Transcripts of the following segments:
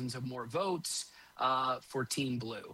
millions of more votes for Team Blue.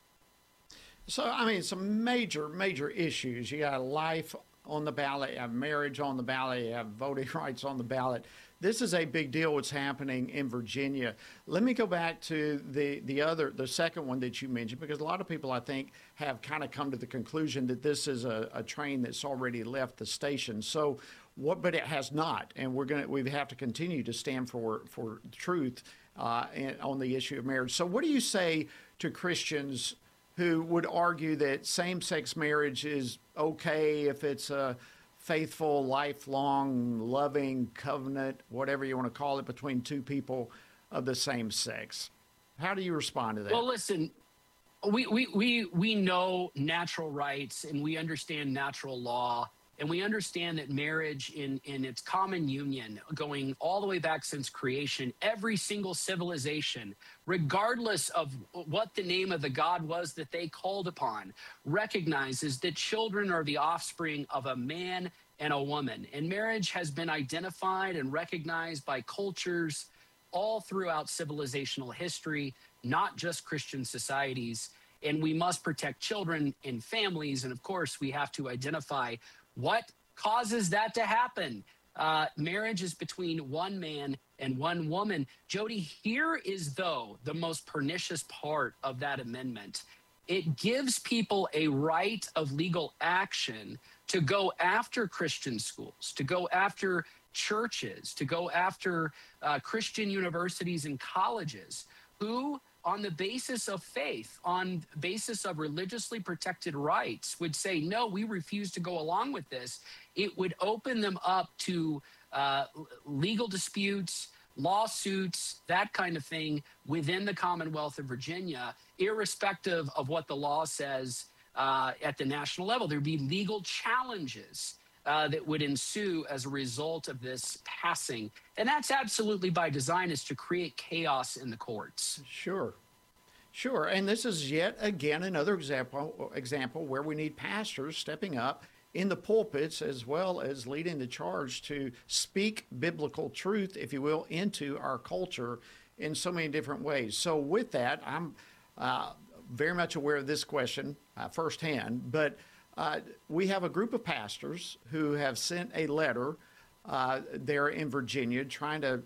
So, I mean, some major issues. You got life on the ballot, you have marriage on the ballot, you have voting rights on the ballot. This is a big deal what's happening in Virginia. Let me go back to the second one that you mentioned, because a lot of people, I think, have kind of come to the conclusion that this is a train that's already left the station. So but it has not, and we have to continue to stand for truth on the issue of marriage. So what do you say to Christians who would argue that same-sex marriage is okay if it's a faithful, lifelong, loving covenant, whatever you want to call it, between two people of the same sex? How do you respond to that? Well, listen, we know natural rights, and we understand natural law, and we understand that marriage in its common union, going all the way back since creation, every single civilization, regardless of what the name of the God was that they called upon, recognizes that children are the offspring of a man and a woman. And marriage has been identified and recognized by cultures all throughout civilizational history, not just Christian societies. And we must protect children and families. And of course, we have to identify what causes that to happen. Marriage is between one man and one woman. Jody, here is, though, the most pernicious part of that amendment. It gives people a right of legal action to go after Christian schools, to go after churches, to go after Christian universities and colleges who, on the basis of faith, on the basis of religiously protected rights, would say, no, we refuse to go along with this. It would open them up to legal disputes, lawsuits, that kind of thing within the Commonwealth of Virginia, irrespective of what the law says at the national level. There'd be legal challenges that would ensue as a result of this passing. And that's absolutely by design, is to create chaos in the courts. Sure. And this is yet again another example where we need pastors stepping up in the pulpits, as well as leading the charge to speak biblical truth, if you will, into our culture in so many different ways. So with that, I'm very much aware of this question firsthand, but we have a group of pastors who have sent a letter there in Virginia trying to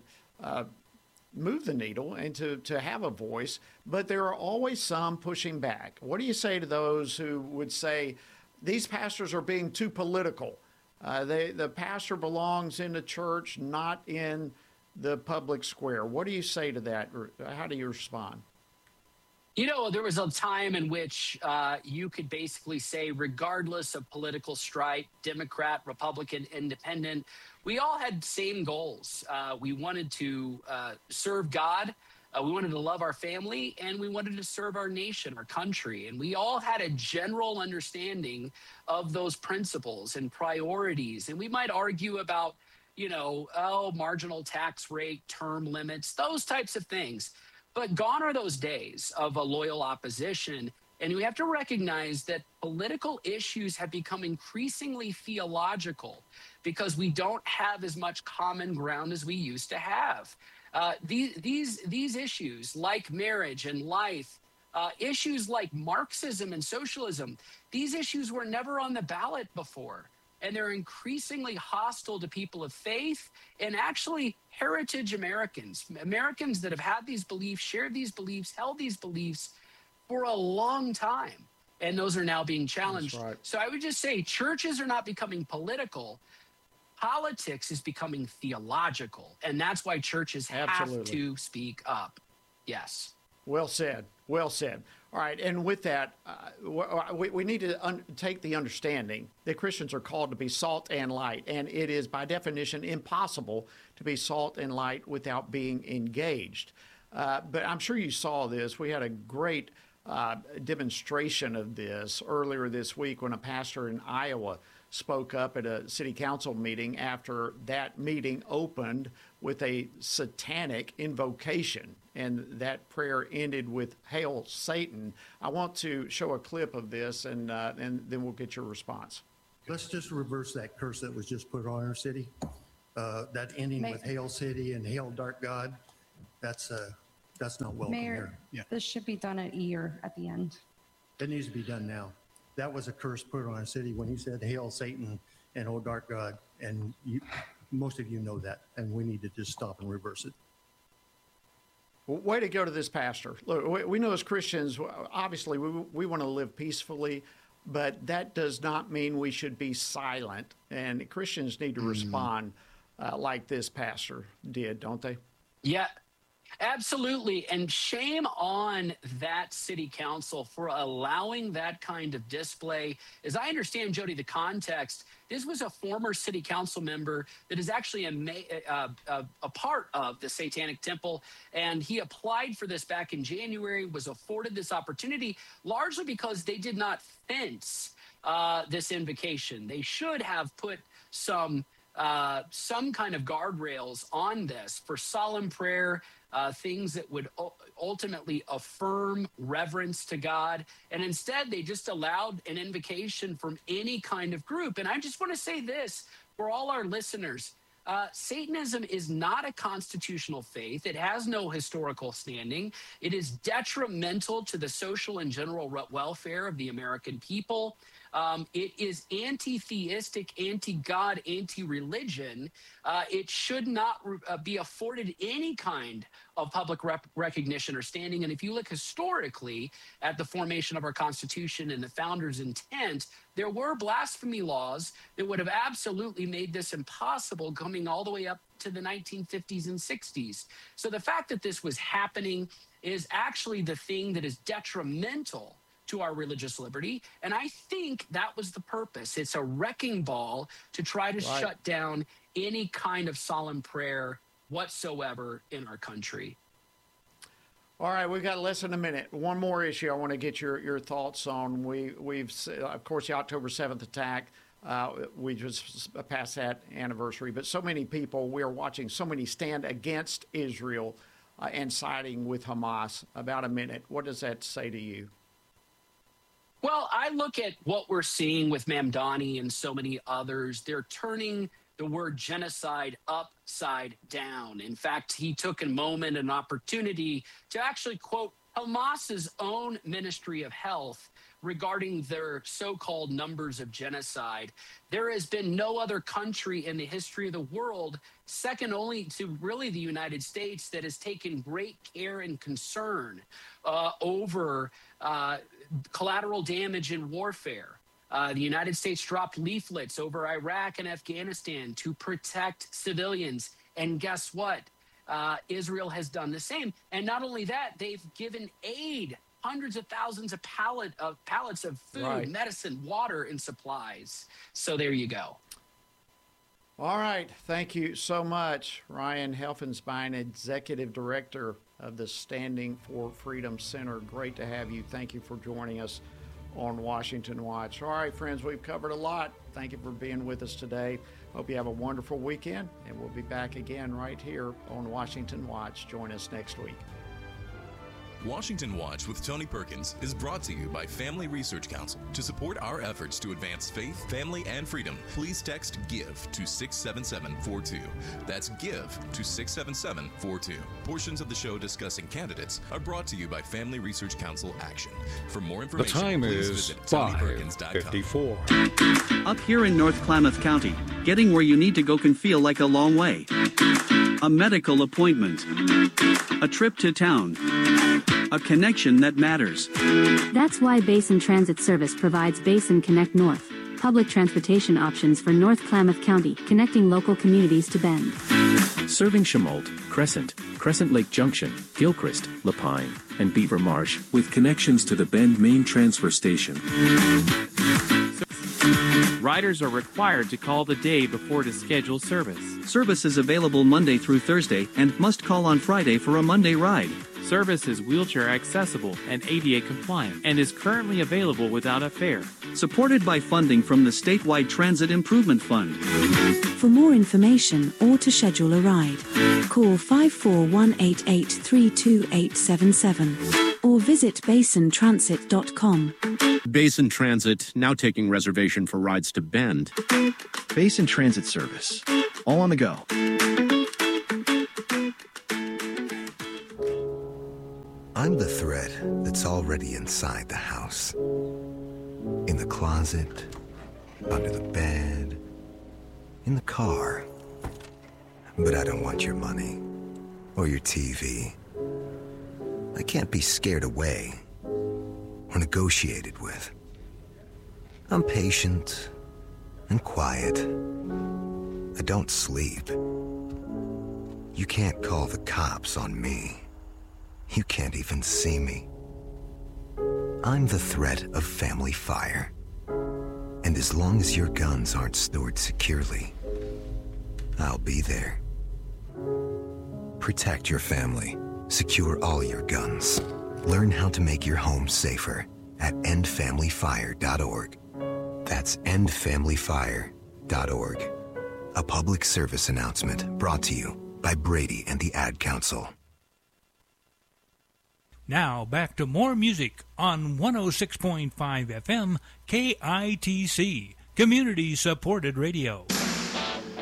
move the needle and to have a voice, but there are always some pushing back. What do you say to those who would say these pastors are being too political? The pastor belongs in the church, not in the public square. What do you say to that? How do you respond? You know, there was a time in which you could basically say, regardless of political stripe, Democrat, Republican, Independent, we all had same goals. We wanted to serve God, we wanted to love our family, and we wanted to serve our nation, our country. And we all had a general understanding of those principles and priorities. And we might argue about, marginal tax rate, term limits, those types of things. But gone are those days of a loyal opposition. And we have to recognize that political issues have become increasingly theological because we don't have as much common ground as we used to have. These issues like marriage and life, issues like Marxism and socialism, these issues were never on the ballot before. And they're increasingly hostile to people of faith and actually heritage Americans that have had these beliefs, shared these beliefs, held these beliefs for a long time. And those are now being challenged. That's right. So I would just say churches are not becoming political. Politics is becoming theological. And that's why churches have to speak up. Yes. Well said. Well said. All right. And with that, we need to take the understanding that Christians are called to be salt and light. And it is, by definition, impossible to be salt and light without being engaged. But I'm sure you saw this. We had a great demonstration of this earlier this week when a pastor in Iowa spoke up at a city council meeting after that meeting opened with a satanic invocation, and that prayer ended with "Hail Satan." I want to show a clip of this, and then we'll get your response. Let's just reverse that curse that was just put on our city. That ending with "Hail City" and "Hail Dark God." That's That's not welcome Mayor, here. this should be done at E or at the end. It needs to be done now. That was a curse put on our city when he said, "Hail Satan and O dark God." And most of you know that, and we need to just stop and reverse it. Well, way to go to this pastor. Look, we know as Christians, obviously, we want to live peacefully, but that does not mean we should be silent. And Christians need to respond like this pastor did, don't they? Yeah, absolutely. And shame on that city council for allowing that kind of display. As I understand, Jody, the context, this was a former city council member that is actually a part of the Satanic Temple. And he applied for this back in January, was afforded this opportunity largely because they did not fence this invocation. They should have put some kind of guardrails on this for solemn prayer, things that would ultimately affirm reverence to God. And instead, they just allowed an invocation from any kind of group. And I just want to say this for all our listeners. Satanism is not a constitutional faith. It has no historical standing. It is detrimental to the social and general welfare of the American people. It is anti-theistic, anti-God, anti-religion. It should not be afforded any kind of public recognition or standing. And if you look historically at the formation of our Constitution and the founders' intent, there were blasphemy laws that would have absolutely made this impossible coming all the way up to the 1950s and 60s. So the fact that this was happening is actually the thing that is detrimental to our religious liberty. And I think that was the purpose. It's a wrecking ball to try to shut down any kind of solemn prayer whatsoever in our country. All right, we've got less than a minute. One more issue I want to get your thoughts on. We've of course, the October 7th attack. We just passed that anniversary, but so many people, we are watching so many stand against Israel and siding with Hamas. About a minute. What does that say to you? Well, I look at what we're seeing with Mamdani and so many others. They're turning the word genocide upside down. In fact, he took a moment, an opportunity to actually quote Hamas's own Ministry of Health regarding their so-called numbers of genocide. There has been no other country in the history of the world, second only to really the United States, that has taken great care and concern over collateral damage in warfare. The United States dropped leaflets over Iraq and Afghanistan to protect civilians. And guess what? Israel has done the same. And not only that, they've given aid, hundreds of thousands of pallets of food, medicine, water, and supplies. So there you go. All right. Thank you so much, Ryan Helfensbein, Executive Director of the Standing for Freedom Center. Great to have you. Thank you for joining us on Washington Watch. All right, friends, we've covered a lot. Thank you for being with us today. Hope you have a wonderful weekend, and we'll be back again right here on Washington Watch. Join us next week. Washington Watch with Tony Perkins is brought to you by Family Research Council. To support our efforts to advance faith, family, and freedom, please text GIVE to 67742. That's GIVE to 67742. Portions of the show discussing candidates are brought to you by Family Research Council Action. For more information, the time please is visit TonyPerkins.com. 5:54. Up here in North Klamath County, getting where you need to go can feel like a long way. A medical appointment, a trip to town, a connection that matters. That's why Basin Transit Service provides Basin Connect North, public transportation options for North Klamath County, connecting local communities to Bend. Serving Chemolt, Crescent, Crescent Lake Junction, Gilchrist, Lapine, and Beaver Marsh, with connections to the Bend main transfer station. Riders are required to call the day before to schedule service. Service is available Monday through Thursday and must call on Friday for a Monday ride. Service is wheelchair accessible and ADA compliant and is currently available without a fare. Supported by funding from the Statewide Transit Improvement Fund. For more information or to schedule a ride, call 54188328877 or visit basintransit.com. Basin Transit now taking reservation for rides to Bend. Basin Transit Service. All on the go. I'm the thread that's already inside the house. In the closet, under the bed, in the car. But I don't want your money or your TV. I can't be scared away or negotiated with. I'm patient and quiet. I don't sleep. You can't call the cops on me. You can't even see me. I'm the threat of family fire. And as long as your guns aren't stored securely, I'll be there. Protect your family. Secure all your guns. Learn how to make your home safer at endfamilyfire.org. That's endfamilyfire.org. A public service announcement brought to you by Brady and the Ad Council. Now back to more music on 106.5 FM KITC, community supported radio.